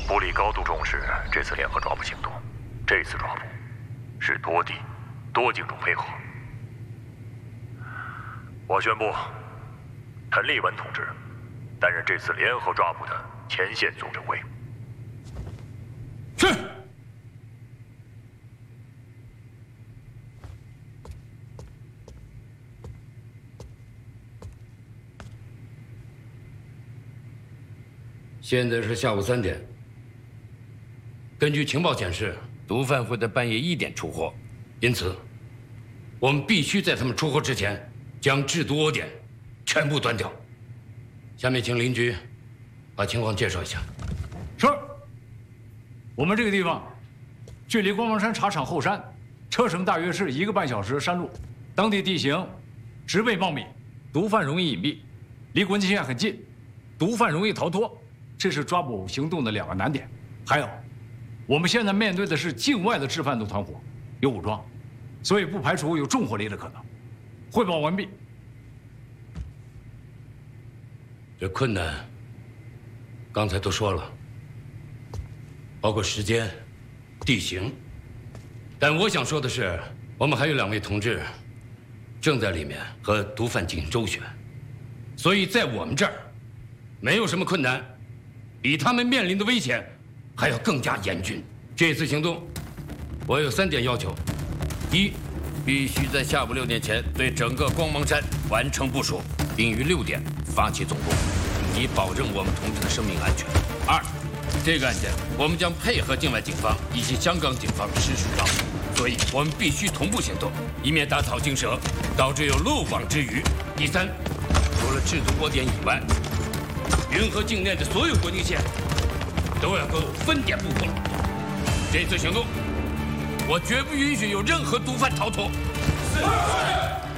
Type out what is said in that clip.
部里高度重视这次联合抓捕行动。这次抓捕是多地、多警种配合。我宣布，陈立文同志担任这次联合抓捕的前线总指挥。 是。现在是下午3点。根据情报显示，毒贩会在半夜1点出货，因此，我们必须在他们出货之前，将制毒窝点全部端掉。下面请邻居把情况介绍一下。 是。我们这个地方，距离光芒山茶厂后山，车程大约是1个半小时山路。当地地形植被茂密，毒贩容易隐蔽，离国境线很近，毒贩容易逃脱。这是抓捕行动的2个难点。还有，我们现在面对的是境外的制贩毒团伙，有武装，所以不排除有重火力的可能。汇报完毕。 这困难，刚才都说了，包括时间、地形。但我想说的是，我们还有2位同志正在里面和毒贩进行周旋，所以在我们这儿没有什么困难。比他们面临的危险还要更加严峻。这次行动，我有3点要求：一，必须在下午6点前对整个光芒山完成部署，并于6点发起总攻，以保证我们同志的生命安全；二，这个案件我们将配合境外警方以及香港警方实施抓捕，所以我们必须同步行动，以免打草惊蛇，导致有漏网之鱼。第三，除了制毒窝点以外，云河境内的所有国境线都要给我分点布控。这次行动，我绝不允许有任何毒贩逃脱。是。